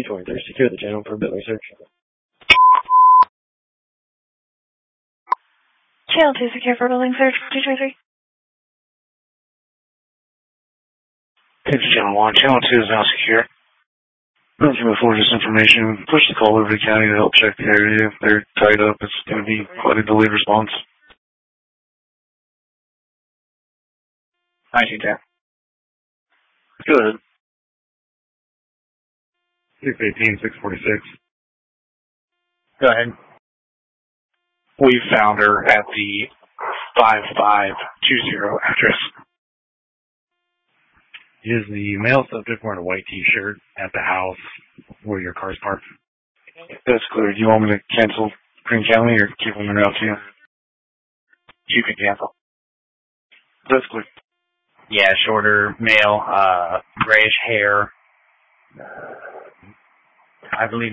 223. Secure the channel for billing search. Channel 2 secure for billing search. 223. Channel 1. Channel 2 is now secure. Once you move forward this information, push the call over to the county to help check the area. If they're tied up, it's going to be quite a delayed response. 1910. Go ahead. 618, 646. Go ahead. We found her at the 5520 address. Is the male subject wearing a white t-shirt at the house where your car's parked? That's clear. Do you want me to cancel Green County or keep them around to you? You can cancel. That's clear. Yeah, shorter male, grayish hair. I believe